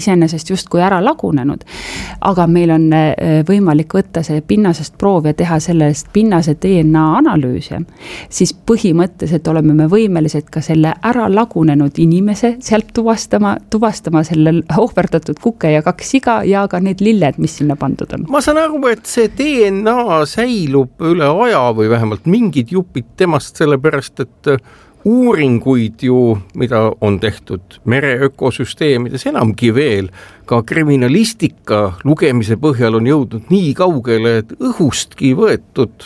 iseenesest justkui ära lagunenud, aga meil on võimalik võtta see pinnasest proov ja teha sellest pinnase DNA analüüsi, siis põhimõtteliselt oleme me võimelised ka selle ära lagunenud inimese sealt tuvastama selle ohverdatud kuke ja 2 siga ja ka need lilled, mis sinna pandud on. Ma saan aru, et see DNA säilub üle aja või vähemalt mingid jupid temast sellepärast, et uuringuid ju, mida on tehtud mere ökosüsteemides enamgi veel, ka kriminalistika lugemise põhjal on jõudnud nii kaugele, et õhustki võetud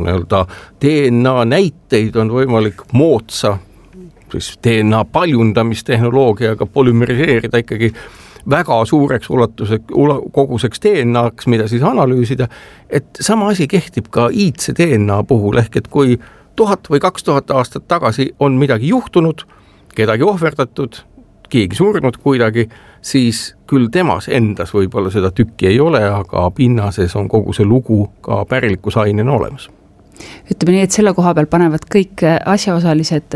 DNA näiteid on võimalik moodsa siis DNA paljundamistehnoloogiaga polümeriseerida ikkagi väga suureks koguseks DNA-ks, mida siis analüüsida, et sama asi kehtib ka iidse DNA puhul, ehk et kui 1000 või 2000 aastat tagasi on midagi juhtunud, kedagi ohverdatud, keegi surnud kuidagi, siis küll temas endas võib-olla seda tükki ei ole, aga pinnases on kogu see lugu ka pärilikusainena olemas. Ütleme nii, et selle koha peal panevad kõik asjaosalised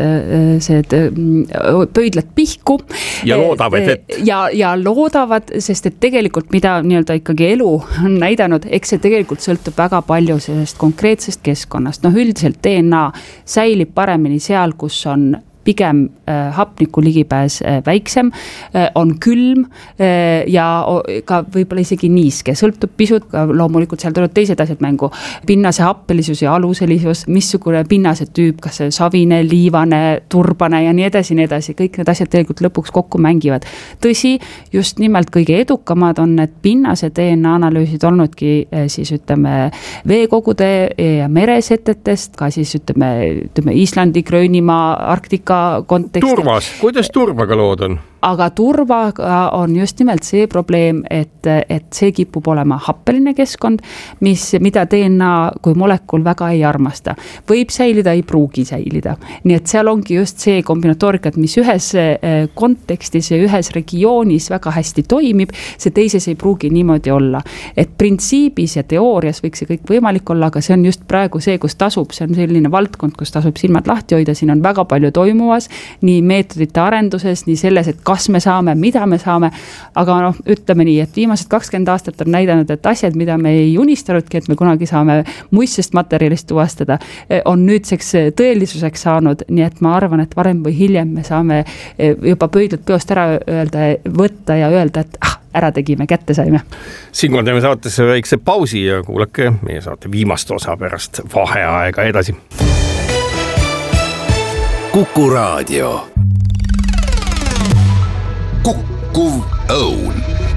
pöidlad pihku. Ja loodavad, et... Ja loodavad, sest et tegelikult mida nii-öelda ikkagi elu on näidanud, eks see tegelikult sõltub väga palju sellest konkreetsest keskkonnast. Üldiselt DNA säilib paremini seal, kus on pigem hapniku ligipääs väiksem, on külm ja ka võib-olla isegi niiske, sõltub pisut, loomulikult seal tulevad teised asjad mängu, pinnase happelisus ja aluselisus, missugune pinnase tüüp, kas see savine, liivane, turbane ja nii edasi, kõik need asjad tegelikult lõpuks kokku mängivad. Tõsi, just nimelt kõige edukamad on need pinnase DNA analüüsid olnudki siis ütleme veekogude ja meresetetest, ka siis ütleme Islandi, Gröönimaa, Arktika kontekstis. Turvas, kuidas turvaga lood on? Aga turvaga on just nimelt see probleem, et see kipub olema happeline keskkond, mida DNA kui molekul väga ei armasta. Võib säilida, ei pruugi säilida. Nii et seal ongi just see kombinatoorikat, mis ühes kontekstis ja ühes regioonis väga hästi toimib, see teises ei pruugi niimoodi olla. Et printsiibis ja teoorias võiks see kõik võimalik olla, aga see on just praegu see, kus tasub, see on selline valdkond, kus tasub silmad lahti hoida, siin on väga palju toimuvas, nii meetodite arenduses, nii selles, et kas me saame, mida me saame, aga ütleme nii, et viimased 20 aastat on näidanud, et asjad, mida me ei unistanudki, et me kunagi saame muistsest materjalist tuvastada, on nüüdseks tõelisuseks saanud, nii et ma arvan, et varem või hiljem me saame juba pöidlad peost ära võtta ja öelda, et ära tegime, kätte saime. Siinkohal teeme saatesse väikse pausi ja kuulake meie saate viimast osa pärast vaheaega edasi. Kuku Raadio. Kukkuv õun.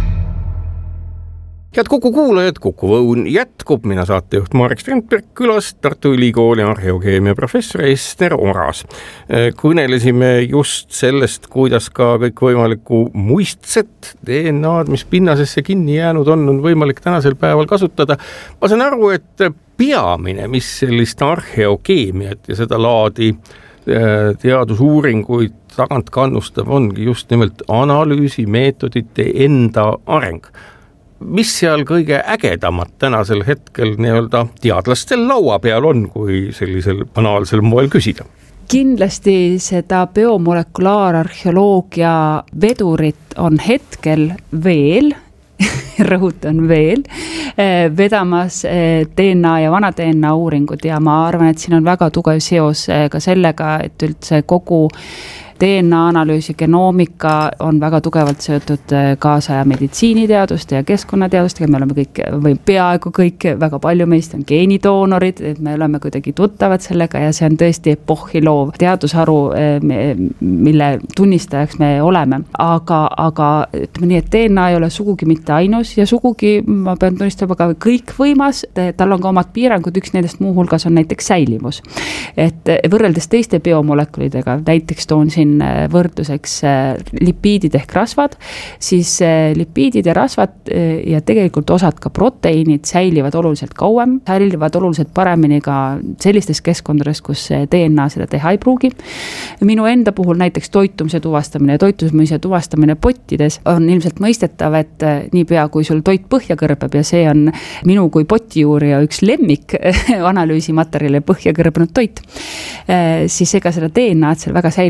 Head Kuku kuulajad, Kukkuv õun jätkub. Mina saatejuht Marek Strandberg, külas Tartu Ülikooli arheokeemia professor Ester Oras. Kõnelesime just sellest, kuidas ka kõik võimalikku muistset DNA-d, mis pinnasesse kinni jäänud on võimalik tänasel päeval kasutada. Ma saan aru, et peamine, mis sellist arheokeemiat ja seda laadi teadusuuringuid tagant kannustab, ongi just nimelt analüüsimeetodite enda areng. Mis seal kõige ägedamat tänasel hetkel nii-öelda teadlastel laua peal on, kui sellisel banaalsel moel küsida? Kindlasti seda biomolekulaararheoloogia vedurit on hetkel veel, rõhutan veel, vedamas DNA ja vana DNA uuringud ja ma arvan, et siin on väga tugev seos ka sellega, et üldse kogu DNA analüüsi genoomika on väga tugevalt seotud kaasaja meditsiiniteaduste ja keskkonnateadustega. Me oleme kõik, või peaaegu kõik, väga palju meist on geenidoonorid, et me oleme kuidagi tuttavad sellega ja see on tõesti epohhi loov teadusharu, mille tunnistajaks me oleme. Aga ütleme nii, et DNA ei ole sugugi mitte ainus ja sugugi, ma pean tunnistama ka kõik võimas, tal on ka omad piirangud, üks nendest muu hulgas on näiteks säilivus. Et võrreldes teiste biomolekulidega, näiteks toon siin võrdluseks lipiidid ehk rasvad, siis lipiidid ja rasvad ja tegelikult osad ka proteiinid säilivad oluliselt kauem, säilivad oluliselt paremini ka sellistes keskkondades, kus DNA seda teha ei pruugi. Minu enda puhul näiteks toitumise tuvastamine pottides on ilmselt mõistetav, et niipea kui sul toit põhja kõrbeb ja see on minu kui potiuurija üks lemmik analüüsimaterjali põhja kõrbenud toit, siis ega seda DNA-d seal väga säilinud ei ole.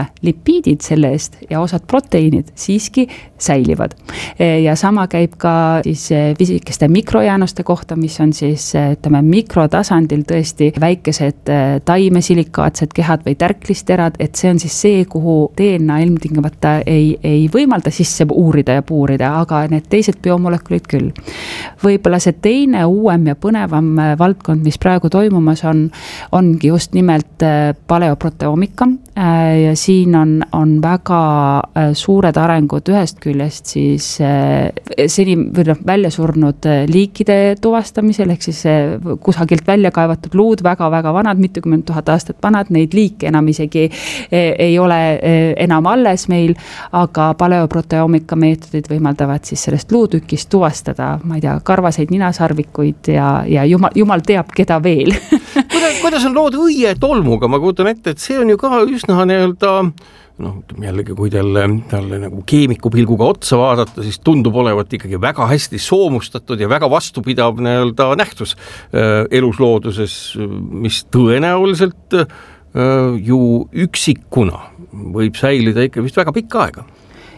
lipiidid selle eest ja osad proteiinid siiski säilivad. Ja sama käib ka siis pisikeste mikrojäänuste kohta, mis on siis ütleme mikrotasandil tõesti väikesed taimesillikaatsed kehad või tärklisterad, et see on siis see, kuhu DNA ilmtingimata ei võimalda sisse uurida ja puurida, aga need teised biomolekulid küll. Võib-olla see teine uuem ja põnevam valdkond, mis praegu toimumas ongi just nimelt paleoproteoomika ja siin on väga suured arengud ühest küljest siis seni välja surnud liikide tuvastamisel, ehk siis kusagilt välja kaevatud luud, väga-väga vanad, mitukümmend tuhat aastat vanad, neid liike enam isegi ei ole enam alles meil, aga paleoproteoomika meetodid võimaldavad siis sellest luutükist tuvastada, ma ei tea, karvaseid ninasarvikuid ja jumal teab, keda veel. Kuidas on lood õietolmuga? Ma kuutan ette, et see on ju ka üsna nii-öelda jällegi, kui talle nagu keemiku pilguga otsa vaadata, siis tundub olevat ikkagi väga hästi soomustatud ja väga vastupidav nii-öelda nähtus eluslooduses, mis tõenäoliselt ju üksikuna võib säilida ikka vist väga pikka aega.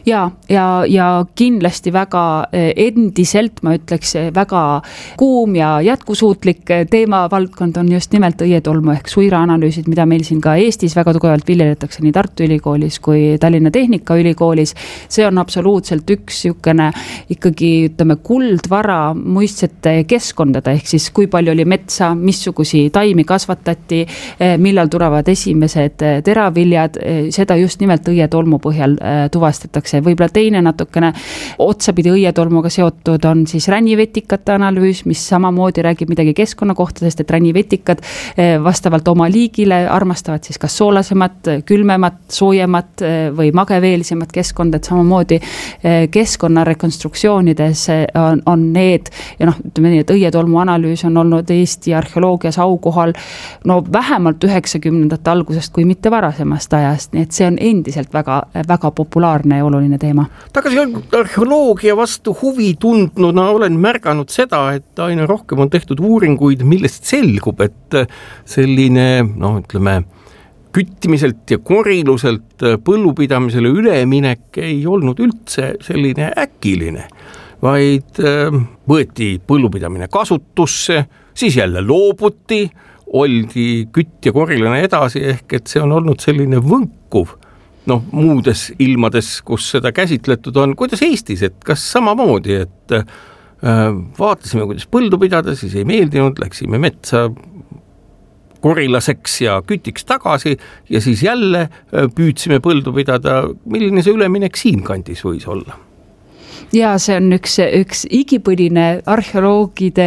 Ja kindlasti väga endiselt, ma ütleks, väga kuum ja jätkusuutlik teemavaldkond on just nimelt õietolmu ehk suiraanalüüsid, mida meil siin ka Eestis väga tugevalt viljeletakse nii Tartu Ülikoolis kui Tallinna Tehnikaülikoolis. See on absoluutselt üks niisugune ikkagi, ütleme, kuldvara muistsete keskkondade, ehk siis kui palju oli metsa, missugusi taimi kasvatati, millal tulevad esimesed teraviljad, seda just nimelt õietolmu põhjal tuvastatakse. Võib-olla teine natukene otsapidi õietolmuga seotud on siis rännivetikate analüüs, mis samamoodi räägib midagi keskkonna kohta, sest et rännivetikad vastavalt oma liigile armastavad siis kas soolasemat, külmemat, soojemat või mageveelisemat keskkonda, et samamoodi keskkonna rekonstruktsioonides on need ja ütleme nii, et õietolmu analüüs on olnud Eesti arheoloogias aukohal vähemalt 90ndate algusest, kui mitte varasemast ajast, nii et see on endiselt väga, väga populaarne ja oluline teema. Tagasi arheoloogia vastu huvi tundnuna olen märganud seda, et aina rohkem on tehtud uuringuid, millest selgub, et selline, ütleme, küttimiselt ja koriluselt põllupidamisele üleminek ei olnud üldse selline äkiline, vaid võeti põllupidamine kasutusse, siis jälle loobuti, oldi kütt ja korilane edasi, ehk et see on olnud selline võnkuv muudes ilmades, kus seda käsitletud on. Kuidas Eestis, et kas samamoodi, et vaatasime, kuidas põldu pidada, siis ei meeldinud, läksime metsa korilaseks ja kütiks tagasi ja siis jälle püüdsime põldu pidada. Milline see üleminek siin kandis võis olla? Ja see on üks igipõline arheoloogide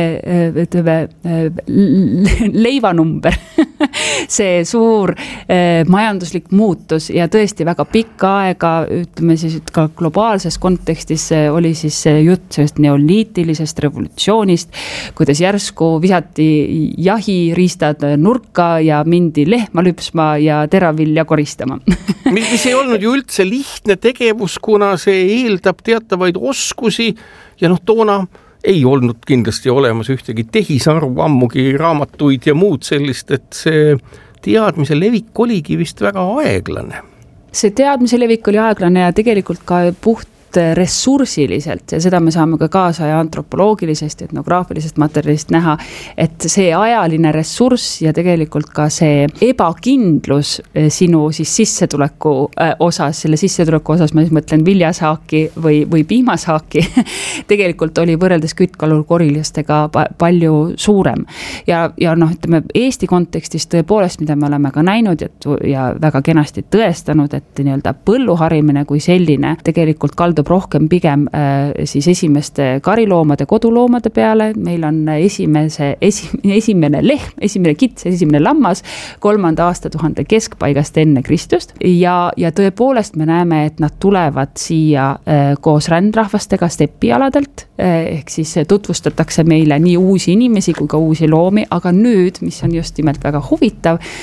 leivanumber. See suur majanduslik muutus ja tõesti väga pikka aega, ütleme siis, et ka globaalses kontekstis oli siis jutt sellest neoliitilisest revolutsioonist, kuidas järsku visati jahiriistad nurka ja mindi lehma lüpsma ja teravilja koristama. mis ei olnud ju üldse lihtne tegevus, kuna see eeldab teatavaid oskusi ja toona ei olnud kindlasti olemas ühtegi tehisaru, ammugi raamatuid ja muud sellist, et see teadmise levik oligi vist väga aeglane. See teadmise levik oli aeglane ja tegelikult ka puht ressursiliselt ja seda me saame ka kaasaja antropoloogilisest ja etnograafilisest materjalist näha, et see ajaline ressurss ja tegelikult ka see ebakindlus sinu siis sissetuleku osas, selle sissetuleku osas ma siis mõtlen viljasaaki või piimasaaki, tegelikult oli võrreldes küttkalur korilastega palju suurem. Ja ütleme, Eesti kontekstis tõepoolest, mida me oleme ka näinud ja väga kenasti tõestanud, et nii-öelda põlluharimine kui selline tegelikult kaldub rohkem pigem siis esimeste kariloomade, koduloomade peale. Meil on esimene lehm, esimene kits, esimene lammas 3. aastatuhande keskpaigast enne Kristust ja tõepoolest me näeme, et nad tulevad siia koos rändrahvastega stepialadelt, ehk siis tutvustatakse meile nii uusi inimesi kui ka uusi loomi, aga nüüd, mis on just nimelt väga huvitav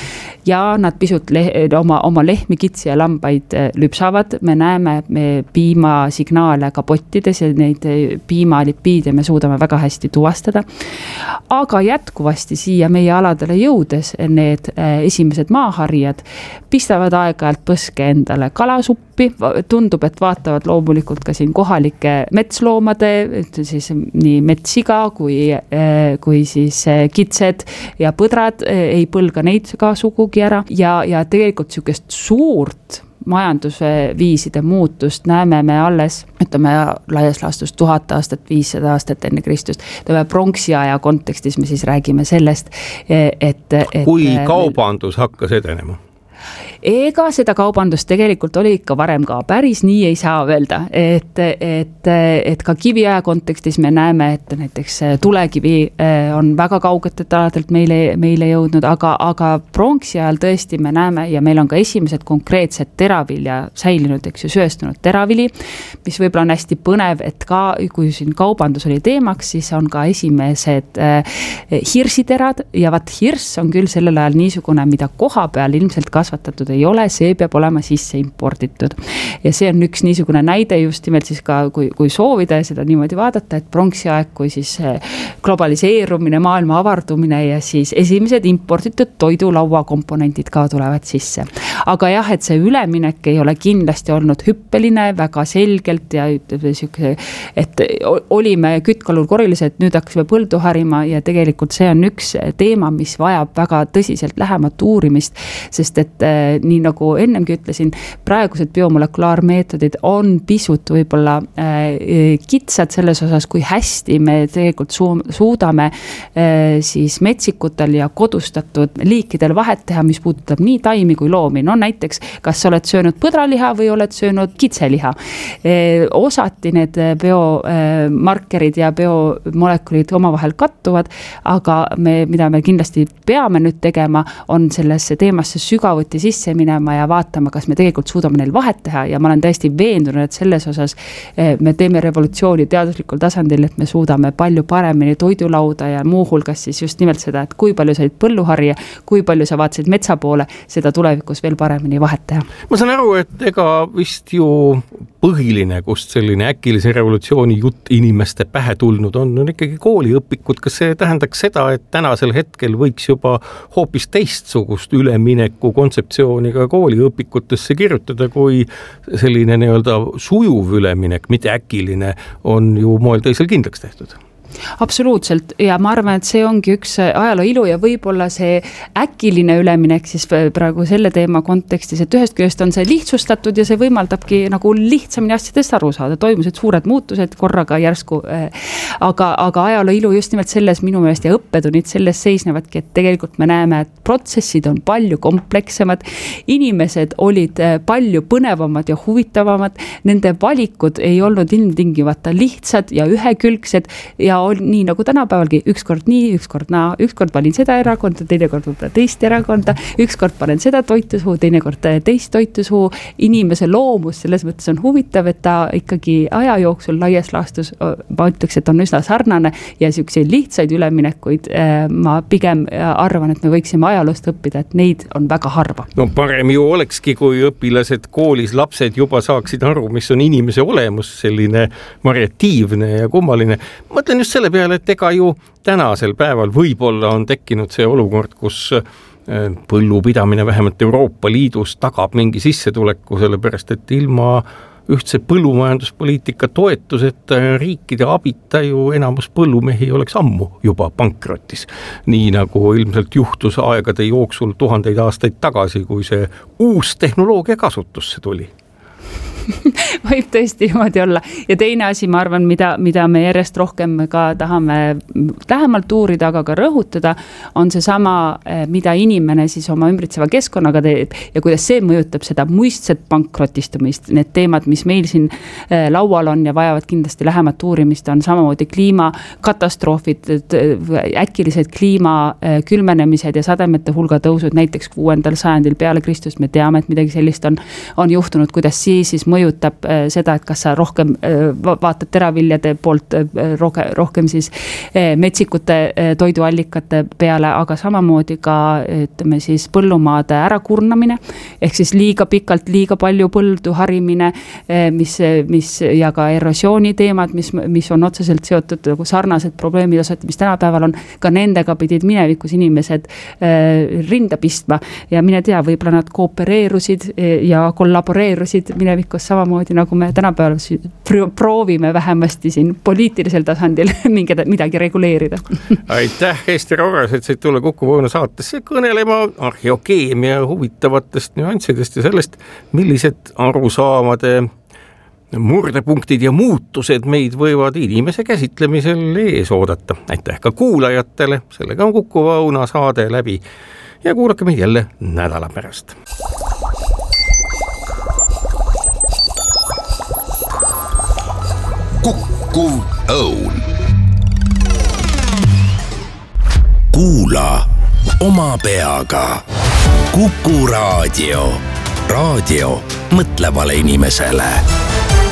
ja nad pisut oma lehmi, kitsi ja lambaid lüpsavad. Me näeme piimasignaale ka pottides ja neid piimalipiide me suudame väga hästi tuvastada. Aga jätkuvasti siia meie aladele jõudes need esimesed maaharijad pistavad aeg-ajalt põske endale kalasuppi. Tundub, et vaatavad loomulikult ka siin kohalike metsloomade, siis nii metssiga kui siis kitsed ja põdrad ei põlga neid ka sugugi ära ja tegelikult sükest suurt majandusviiside muutust näeme me alles, ütleme laias laastus 1000 aastat, 500 aastat enne Kristust. Pronksiaja kontekstis me siis räägime sellest, et kui kaubandus hakkas edenema. Ega seda kaubandust tegelikult oli ikka varem ka, päris nii ei saa öelda, et ka kiviaja kontekstis me näeme, et näiteks tulekivi on väga kaugetelt aladelt meile jõudnud, aga pronksi ajal tõesti me näeme ja meil on ka esimesed konkreetsed teravilja säilinud, sööstunud teravili, mis võib-olla on hästi põnev, et ka kui siin kaubandus oli teemaks, siis on ka esimesed hirsiterad ja vaat hirss on küll sellel ajal niisugune, mida koha peal ilmselt kasvatatud ei ole, see peab olema sisse imporditud. Ja see on üks niisugune näide just nimelt siis ka, kui soovida ja seda niimoodi vaadata, et pronksiaeg, kui siis globaliseerumine, maailma avardumine ja siis esimesed imporditud toidulaua komponendid ka tulevad sisse. Aga jah, et see üleminek ei ole kindlasti olnud hüppeline, väga selgelt ja et olime kütkalul korilised, nüüd hakkasime põldu harima ja tegelikult see on üks teema, mis vajab väga tõsiselt lähemat uurimist, sest et nii nagu ennemgi ütlesin, praegused biomolekulaarmeetodid on pisut võib-olla kitsad selles osas, kui hästi me tegelikult suudame siis metsikutel ja kodustatud liikidel vahet teha, mis puudutab nii taimi kui loomi. No näiteks, kas oled söönud põdraliha või oled söönud kitseliha. Osati need biomarkerid ja biomolekulid omavahel kattuvad, aga mida me kindlasti peame nüüd tegema, on sellesse teemasse sügavuti sisse minema ja vaatama, kas me tegelikult suudame neil vahet teha ja ma olen täiesti veendunud, et selles osas me teeme revolutsiooni teaduslikul tasandil, et me suudame palju paremini toidulauda ja muuhulgas siis just nimelt seda, et kui palju said põlluharja, kui palju sa vaatasid metsa poole, seda tulevikus veel paremini vahet teha. Ma saan aru, et ega vist ju põhiline, kust selline äkilise revolutsiooni jutt inimeste pähe tulnud on ikkagi kooliõpikud. Kas see tähendaks seda, et tänasel hetkel võiks juba hoopis teistsugust ülemineku kontseptsiooni ka kooliõpikutesse kirjutada, kui selline nii-öelda sujuv üleminek, mitte äkiline, on ju moel teisel kindlaks tehtud? Absoluutselt ja ma arvan, et see ongi üks ajaloo ilu ja võib-olla see äkiline üleminek siis praegu selle teema kontekstis, et ühest küljest on see lihtsustatud ja see võimaldabki nagu lihtsamini asjadest aru saada, toimusid suured muutused korraga järsku, aga ajaloo ilu just nimelt selles minu meelest ja õppetunnid selles seisnevadki, et tegelikult me näeme, et protsessid on palju komplekssemad, inimesed olid palju põnevamad ja huvitavamad, nende valikud ei olnud ilmtingimata lihtsad ja ühekülgsed ja nii nagu tänapäevalgi, ükskord nii, ükskord naa, ükskord valin seda erakonda, teinekord võib-olla teist erakonda, ükskord panen seda toitu suhu, teinekord teist toitu suhu. Inimese loomus selles mõttes on huvitav, et ta ikkagi aja jooksul laias laastus, ma ütleks, et on üsna sarnane ja selliseid lihtsaid üleminekuid ma pigem arvan, et me võiksime ajaloost õppida, et neid on väga harva. No parem ju olekski, kui õpilased koolis, lapsed juba saaksid aru, mis on inimese olemus, selline variatiivne ja kummaline. Mõtlen just selle peale, et ega ju tänasel päeval võib-olla on tekkinud see olukord, kus põllupidamine vähemalt Euroopa Liidus tagab mingi sissetuleku, sellepärast et ilma ühtse põllumajanduspoliitika toetuseta riikide abita ju enamus põllumehi oleks ammu juba pankrotis. Nii nagu ilmselt juhtus aegade jooksul 1000 aastaid tagasi, kui see uus tehnoloogia kasutusse tuli. Võib tõesti niimoodi olla. Ja teine asi, ma arvan, mida me järjest rohkem ka tahame lähemalt uurida, aga ka rõhutada, on see sama, mida inimene siis oma ümbritseva keskkonnaga teeb ja kuidas see mõjutab seda muistset pankrotistumist. Need teemad, mis meil siin laual on ja vajavad kindlasti lähemat uurimist, on samamoodi kliimakatastroofid, äkilised kliima külmenemised ja sademete hulga tõusud, näiteks 6. sajandil peale Kristust me teame, et midagi sellist on juhtunud, kuidas siis mõjutab seda, et kas sa rohkem vaatad teraviljade poolt rohkem siis metsikute toiduallikate peale, aga samamoodi ka ütleme siis põllumaade ärakurnamine, ehk siis liiga pikalt, liiga palju põldu harimine, mis ja ka erosiooni teemad, mis on otseselt seotud nagu sarnased probleemid osad, mis tänapäeval on, ka nendega pidid minevikus inimesed rinda pistma ja mine tea, võib-olla nad koopereerusid ja kollaboreerusid minevikus samamoodi, nagu me tänapäeval proovime vähemasti siin poliitilisel tasandil midagi reguleerida. Aitäh, Ester Oras, et said tulla Kuku Õuna saatesse kõnelema arheokeemia huvitavatest nüanssidest ja sellest, millised arusaamade murdepunktid ja muutused meid võivad inimese käsitlemisel ees oodata. Aitäh ka kuulajatele, sellega on Kuku Õuna saade läbi ja kuulake meid jälle nädala pärast. Kuku Õun. Kuula oma peaga. Kuku Raadio. Raadio mõtlevale inimesele.